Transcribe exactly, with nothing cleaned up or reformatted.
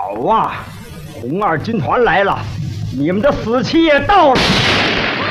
好啊，红二军团来了，你们的死期也到了。